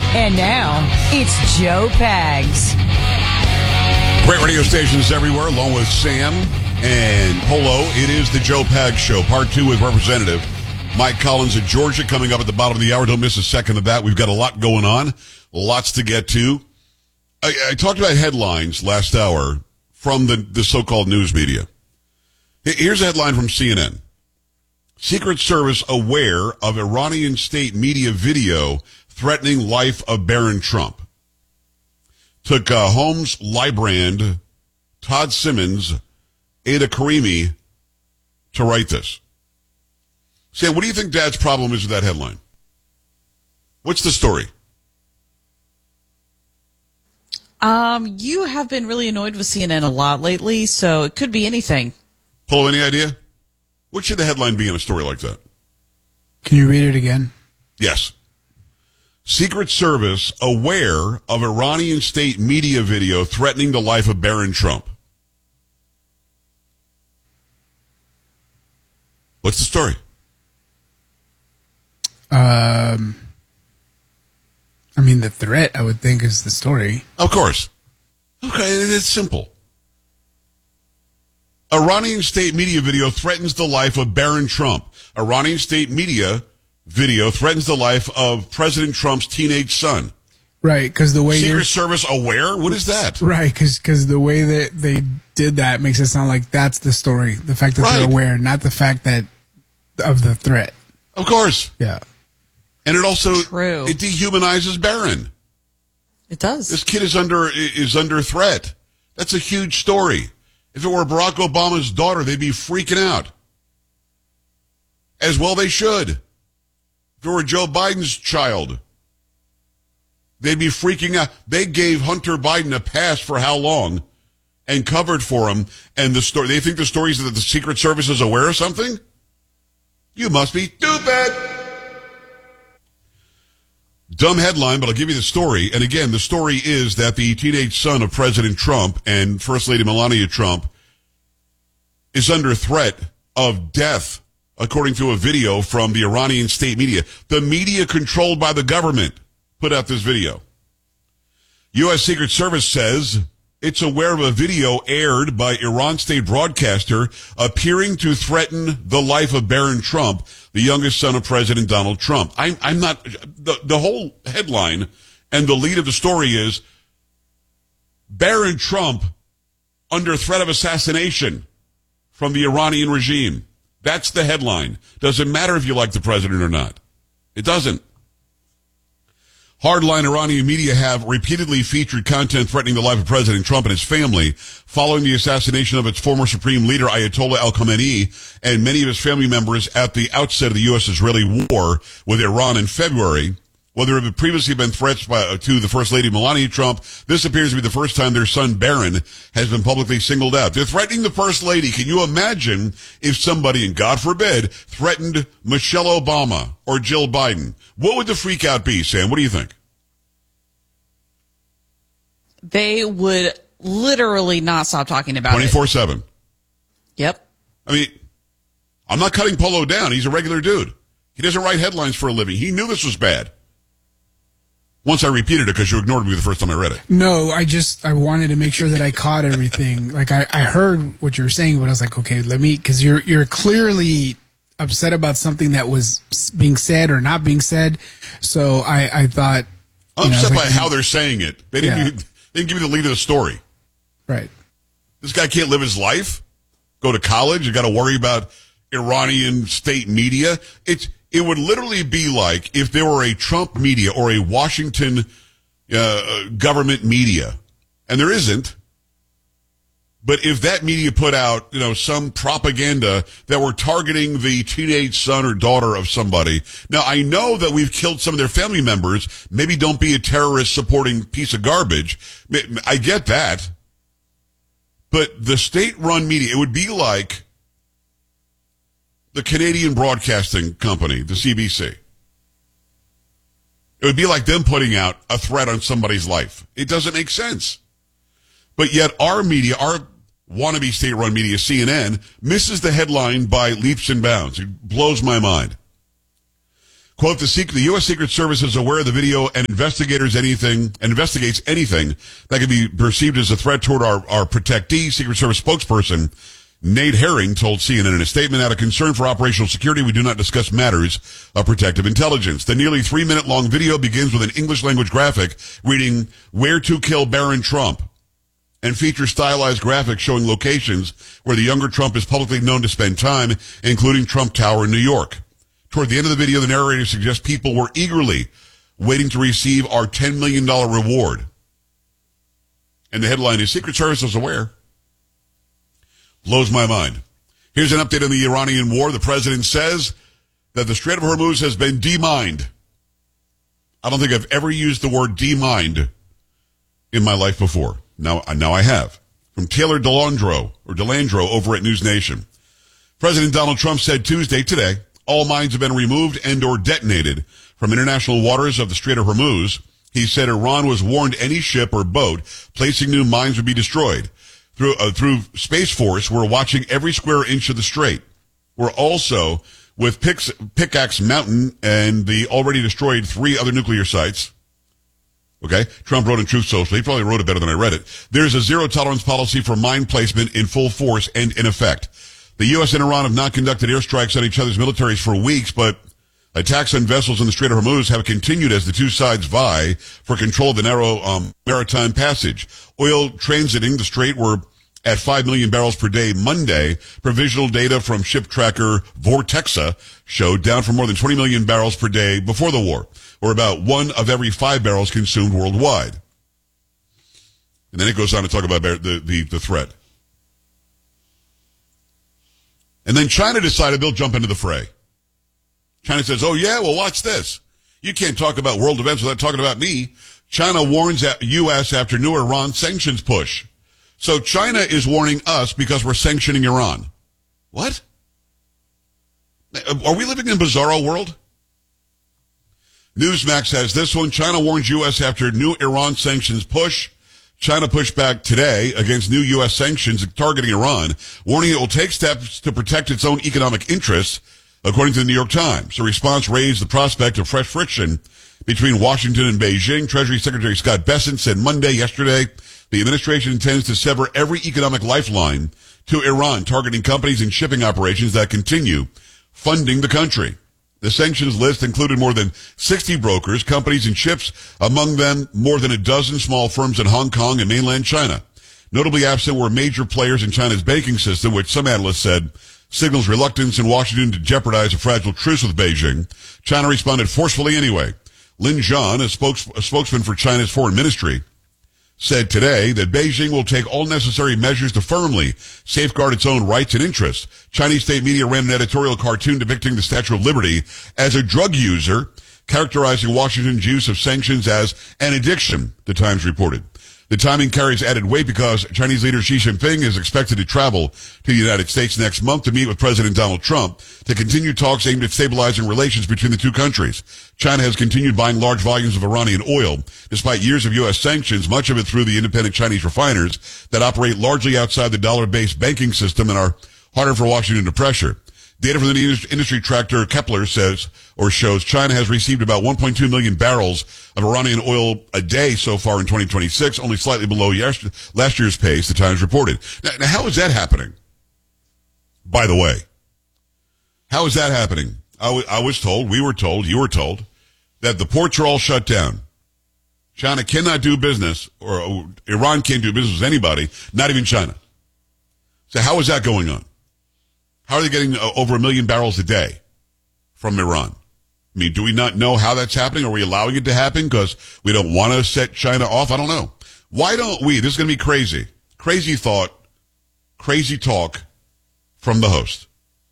And now, it's Joe Pags. Great radio stations everywhere, along with Sam and Polo. It is the Joe Pags Show, part 2 with Representative Mike Collins of Georgia coming up at the bottom of the hour. Don't miss a second of that. We've got a lot going on, lots to get to. I talked about headlines last hour from the so-called news media. Here's a headline from CNN. Secret Service aware of Iranian state media video threatening life of Barron Trump. Took Holmes Librand, Todd Simmons, Ada Karimi to write this. Sam, what do you think Dad's problem is with that headline? What's the story? You have been really annoyed with CNN a lot lately, so it could be anything. Polo, any idea? What should the headline be in a story like that? Can you read it again? Yes. Secret Service aware of Iranian state media video threatening the life of Barron Trump. What's the story? I mean, the threat, I would think, is the story. Of course. Okay, it's simple. Iranian state media video threatens the life of Barron Trump. Iranian state media video threatens the life of President Trump's teenage son. Right, because the way Secret Service aware? What is that? Right, because the way that they did that makes it sound like that's the story. The fact that they're aware, not the fact that of the threat. Of course. Yeah. And it also True. It dehumanizes Barron. It does. This kid is under threat. That's a huge story. If it were Barack Obama's daughter, they'd be freaking out. As well they should. If it were Joe Biden's child, they'd be freaking out. They gave Hunter Biden a pass for how long and covered for him. And the story, they think the story is that the Secret Service is aware of something? You must be stupid. Dumb headline, but I'll give you the story. And again, the story is that the teenage son of President Trump and First Lady Melania Trump is under threat of death, according to a video from the Iranian state media. The media controlled by the government put out this video. U.S. Secret Service says it's aware of a video aired by Iran state broadcaster appearing to threaten the life of Barron Trump, the youngest son of President Donald Trump. I'm not, the whole headline and the lead of the story is Barron Trump under threat of assassination from the Iranian regime. That's the headline. Doesn't matter if you like the president or not. It doesn't. Hardline Iranian media have repeatedly featured content threatening the life of President Trump and his family following the assassination of its former supreme leader, Ayatollah al-Khamenei, and many of his family members at the outset of the U.S.-Israeli war with Iran in February. While there have previously been threats to the First Lady Melania Trump, this appears to be the first time their son Barron has been publicly singled out. They're threatening the First Lady. Can you imagine if somebody, and God forbid, threatened Michelle Obama or Jill Biden? What would the freak out be, Sam? What do you think? They would literally not stop talking about it. 24/7. Yep. I mean, I'm not cutting Polo down. He's a regular dude. He doesn't write headlines for a living. He knew this was bad. Once I repeated it because you ignored me the first time I read it. No, I wanted to make sure that I caught everything. Like I heard what you were saying, but I was like, okay, because you're clearly upset about something that was being said or not being said. So I thought. I'm upset by how they're saying it. They didn't give me the lead of the story. Right. This guy can't live his life, go to college, you got to worry about Iranian state media. It would literally be like if there were a Trump media or a Washington government media, and there isn't. But if that media put out, some propaganda that were targeting the teenage son or daughter of somebody. Now, I know that we've killed some of their family members. Maybe don't be a terrorist supporting piece of garbage. I get that. But the state-run media, it would be like the Canadian Broadcasting Company, the CBC. It would be like them putting out a threat on somebody's life. It doesn't make sense. But yet our media, our wannabe state-run media, CNN, misses the headline by leaps and bounds. It blows my mind. Quote, the U.S. Secret Service is aware of the video and investigates anything that could be perceived as a threat toward our protectee. Secret Service spokesperson Nate Herring told CNN in a statement, out of concern for operational security, we do not discuss matters of protective intelligence. The nearly 3-minute-long video begins with an English language graphic reading, "Where to kill Baron Trump," and features stylized graphics showing locations where the younger Trump is publicly known to spend time, including Trump Tower in New York. Toward the end of the video, the narrator suggests people were eagerly waiting to receive our $10 million reward. And the headline is, Secret Service is aware. Blows my mind. Here's an update on the Iranian war. The president says that the Strait of Hormuz has been demined. I don't think I've ever used the word demined in my life before. Now I have. From Taylor Delandro over at News Nation. President Donald Trump said Tuesday, today, all mines have been removed and or detonated from international waters of the Strait of Hormuz. He said Iran was warned any ship or boat placing new mines would be destroyed. Through Space Force, we're watching every square inch of the strait. We're also, with Pickaxe Mountain and the already destroyed 3 other nuclear sites. Okay? Trump wrote in Truth Social. He probably wrote it better than I read it. There's a zero-tolerance policy for mine placement in full force and in effect. The U.S. and Iran have not conducted airstrikes on each other's militaries for weeks, but attacks on vessels in the Strait of Hormuz have continued as the two sides vie for control of the narrow maritime passage. Oil transiting the strait were at 5 million barrels per day Monday. Provisional data from ship tracker Vortexa showed down from more than 20 million barrels per day before the war, or about 1 of every 5 barrels consumed worldwide. And then it goes on to talk about the threat. And then China decided they'll jump into the fray. China says, oh yeah, well watch this. You can't talk about world events without talking about me. China warns U.S. after new Iran sanctions push. So China is warning us because we're sanctioning Iran. What? Are we living in a bizarro world? Newsmax has this one. China warns U.S. after new Iran sanctions push. China pushed back today against new U.S. sanctions targeting Iran, warning it will take steps to protect its own economic interests, according to the New York Times. The response raised the prospect of fresh friction between Washington and Beijing. Treasury Secretary Scott Bessent said yesterday, the administration intends to sever every economic lifeline to Iran, targeting companies and shipping operations that continue funding the country. The sanctions list included more than 60 brokers, companies, and ships, among them more than a dozen small firms in Hong Kong and mainland China. Notably absent were major players in China's banking system, which some analysts said signals reluctance in Washington to jeopardize a fragile truce with Beijing. China responded forcefully anyway. Lin Zhan, a spokesman for China's foreign ministry, said today that Beijing will take all necessary measures to firmly safeguard its own rights and interests. Chinese state media ran an editorial cartoon depicting the Statue of Liberty as a drug user, characterizing Washington's use of sanctions as an addiction, the Times reported. The timing carries added weight because Chinese leader Xi Jinping is expected to travel to the United States next month to meet with President Donald Trump to continue talks aimed at stabilizing relations between the two countries. China has continued buying large volumes of Iranian oil, despite years of U.S. sanctions, much of it through the independent Chinese refiners that operate largely outside the dollar-based banking system and are harder for Washington to pressure. Data from the industry tractor Kepler shows China has received about 1.2 million barrels of Iranian oil a day so far in 2026, only slightly below last year's pace, the Times reported. Now, how is that happening? By the way, how is that happening? I was told, we were told, you were told, that the ports are all shut down. China cannot do business, or Iran can't do business with anybody, not even China. So how is that going on? How are they getting over 1 million barrels a day from Iran? I mean, do we not know how that's happening? Are we allowing it to happen because we don't want to set China off? I don't know. Why don't we? This is going to be crazy. Crazy thought, crazy talk from the host.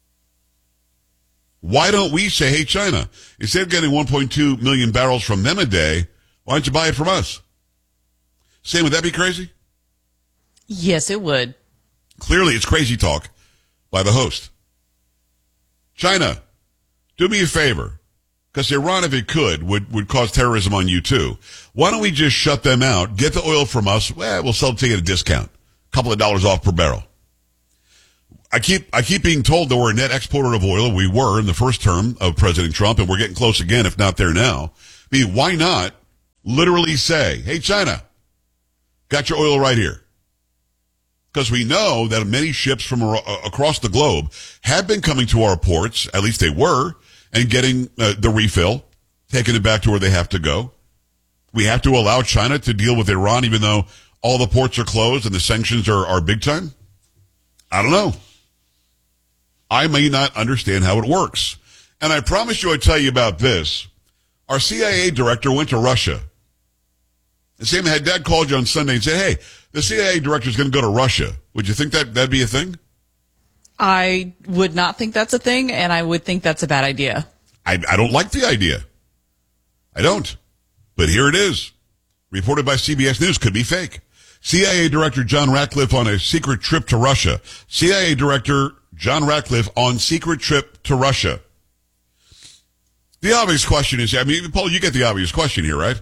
Why don't we say, hey, China, instead of getting 1.2 million barrels from them a day, why don't you buy it from us? Sam, would that be crazy? Yes, it would. Clearly, it's crazy talk by the host. China, do me a favor, because Iran, if it could, would cause terrorism on you too. Why don't we just shut them out, get the oil from us, we'll sell it to you at a discount, a couple of dollars off per barrel. I keep being told that we're a net exporter of oil. We were in the first term of President Trump, and we're getting close again, if not there now. I mean, why not literally say, hey, China, got your oil right here? Because we know that many ships from across the globe have been coming to our ports, at least they were, and getting the refill, taking it back to where they have to go. We have to allow China to deal with Iran, even though all the ports are closed and the sanctions are big time? I don't know. I may not understand how it works. And I promise you I'd tell you about this. Our CIA director went to Russia. And Sam, had Dad called you on Sunday and said, hey, the CIA director is going to go to Russia. Would you think that'd be a thing? I would not think that's a thing, and I would think that's a bad idea. I don't like the idea. I don't. But here it is. Reported by CBS News. Could be fake. CIA Director John Ratcliffe on a secret trip to Russia. CIA Director John Ratcliffe on secret trip to Russia. The obvious question is, I mean, Paul, you get the obvious question here, right?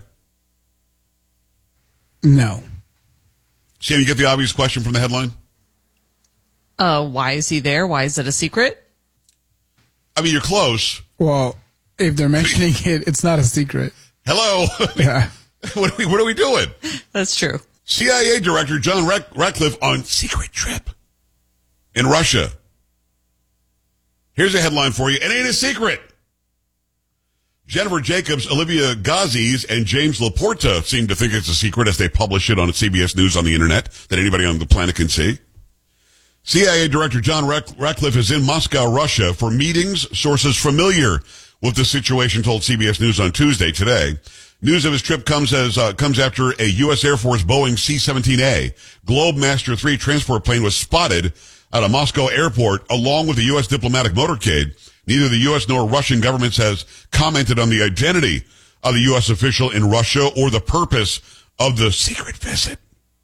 No. Sam, you get the obvious question from the headline? Why is he there? Why is it a secret? I mean, you're close. Well, if they're mentioning it, it's not a secret. Hello. Yeah. What are we doing? That's true. CIA Director John Ratcliffe on secret trip in Russia. Here's a headline for you. It ain't a secret. Jennifer Jacobs, Olivia Gazis, and James Laporta seem to think it's a secret as they publish it on CBS News on the internet that anybody on the planet can see. CIA Director John Ratcliffe is in Moscow, Russia for meetings. Sources familiar with the situation told CBS News on Tuesday today. News of his trip comes after a U.S. Air Force Boeing C-17A Globemaster III transport plane was spotted at a Moscow airport along with a U.S. diplomatic motorcade. Neither the U.S. nor Russian governments has commented on the identity of the U.S. official in Russia or the purpose of the secret visit.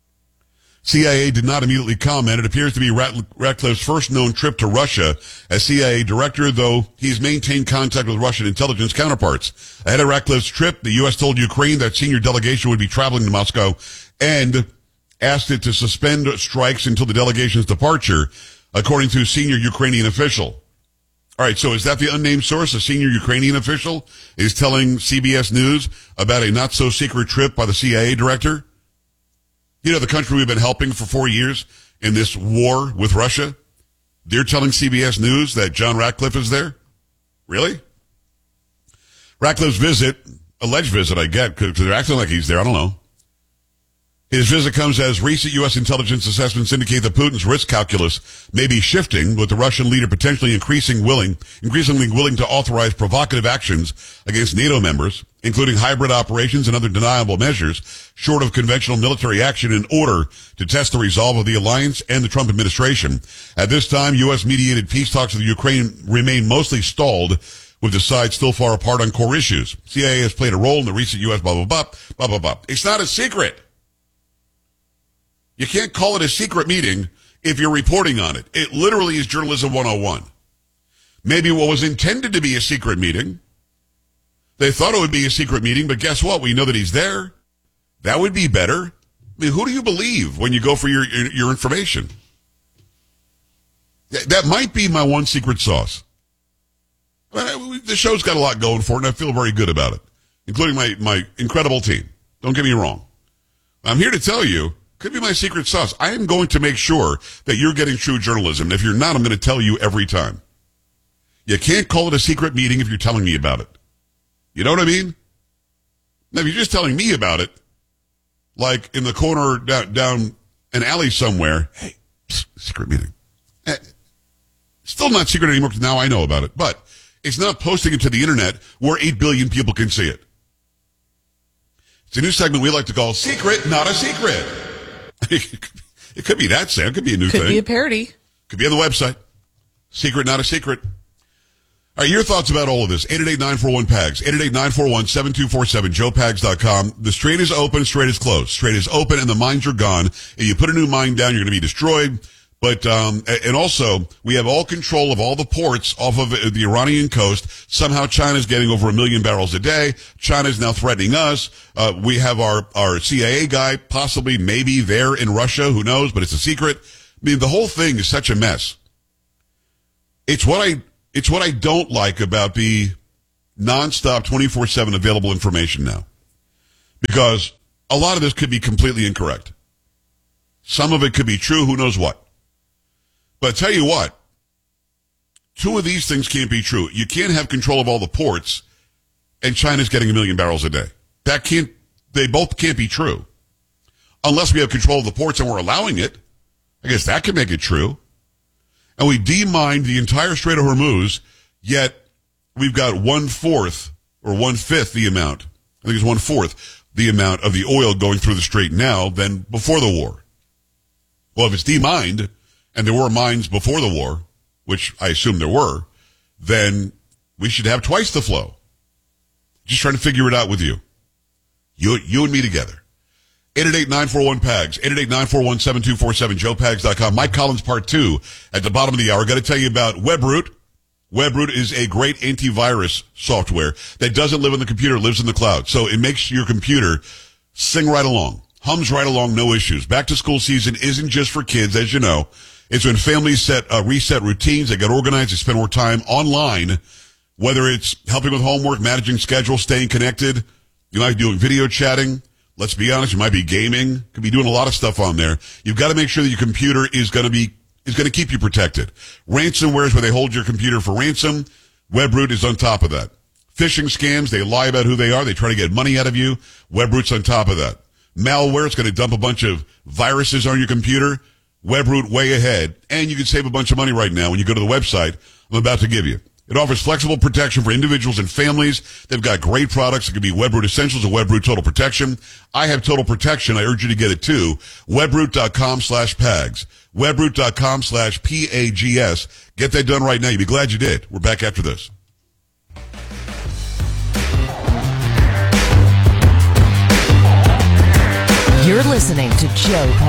CIA did not immediately comment. It appears to be Ratcliffe's first known trip to Russia as CIA director, though he's maintained contact with Russian intelligence counterparts. Ahead of Ratcliffe's trip, the U.S. told Ukraine that senior delegation would be traveling to Moscow and asked it to suspend strikes until the delegation's departure, according to a senior Ukrainian official. All right, so is that the unnamed source? A senior Ukrainian official is telling CBS News about a not-so-secret trip by the CIA director? You know, the country we've been helping for 4 years in this war with Russia? They're telling CBS News that John Ratcliffe is there? Really? Ratcliffe's visit, alleged visit, I get, because they're acting like he's there. I don't know. His visit comes as recent U.S. intelligence assessments indicate that Putin's risk calculus may be shifting, with the Russian leader potentially increasingly willing to authorize provocative actions against NATO members, including hybrid operations and other deniable measures, short of conventional military action in order to test the resolve of the alliance and the Trump administration. At this time, U.S.-mediated peace talks with Ukraine remain mostly stalled, with the sides still far apart on core issues. CIA has played a role in the recent U.S. blah, blah, blah, blah, blah, blah. It's not a secret. You can't call it a secret meeting if you're reporting on it. It literally is journalism 101. Maybe what was intended to be a secret meeting, they thought it would be a secret meeting, but guess what? We know that he's there. That would be better. I mean, who do you believe when you go for your information? That might be my one secret sauce. The show's got a lot going for it, and I feel very good about it, including my incredible team. Don't get me wrong. I'm here to tell you, could be my secret sauce. I am going to make sure that you're getting true journalism. And if you're not, I'm going to tell you every time. You can't call it a secret meeting if you're telling me about it. You know what I mean? Now, if you're just telling me about it, like in the corner down an alley somewhere, hey, secret meeting. Still not secret anymore because now I know about it. But it's not posting it to the internet where 8 billion people can see it. It's a new segment we like to call Secret, Not a Secret. It could be that, Sam. It could be a new thing. Could be a parody. Could be on the website. Secret, not a secret. All right, your thoughts about all of this. 888-941-PAGS. 888-941-7247. JoePags.com. The Strait is open. Strait is closed. Strait is open and the mines are gone. If you put a new mine down, you're going to be destroyed. But, and also, we have all control of all the ports off of the Iranian coast. Somehow China's getting over 1 million barrels a day. China's now threatening us. We have our CIA guy possibly maybe there in Russia. Who knows? But it's a secret. I mean, the whole thing is such a mess. It's what I don't like about the nonstop 24/7 available information now. Because a lot of this could be completely incorrect. Some of it could be true, who knows what. But I tell you what, two of these things can't be true. You can't have control of all the ports and China's getting 1 million barrels a day. They both can't be true. Unless we have control of the ports and we're allowing it. I guess that could make it true. And we demined the entire Strait of Hormuz, yet we've got 1/4 or 1/5 the amount. I think it's 1/4 the amount of the oil going through the strait now than before the war. Well, if it's demined, and there were mines before the war, which I assume there were, then we should have twice the flow. Just trying to figure it out with you. You and me together. 888-941-PAGS, 888-941-7247, joepags.com. Mike Collins Part 2 at the bottom of the hour. Got to tell you about WebRoot. WebRoot is a great antivirus software that doesn't live in the computer, it lives in the cloud. So it makes your computer sing right along, hums right along, no issues. Back to school season isn't just for kids, as you know. It's when families reset routines, they get organized, they spend more time online, whether it's helping with homework, managing schedules, staying connected. You might be doing video chatting. Let's be honest, you might be gaming, could be doing a lot of stuff on there. You've got to make sure that your computer is going to keep you protected. Ransomware is where they hold your computer for ransom. WebRoot is on top of that. Phishing scams, they lie about who they are. They try to get money out of you. WebRoot's on top of that. Malware, it's going to dump a bunch of viruses on your computer. WebRoot way ahead. And you can save a bunch of money right now when you go to the website I'm about to give you. It offers flexible protection for individuals and families. They've got great products. It could be WebRoot Essentials or WebRoot Total Protection. I have Total Protection. I urge you to get it too. WebRoot.com/PAGS. WebRoot.com/PAGS. Get that done right now. You'll be glad you did. We're back after this. You're listening to Joe